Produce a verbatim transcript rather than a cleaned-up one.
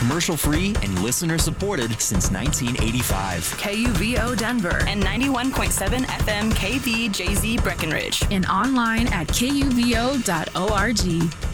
commercial-free and listener-supported since nineteen eighty-five. K U V O Denver and ninety-one point seven F M K V J Z Breckenridge. and online at K U V O dot org.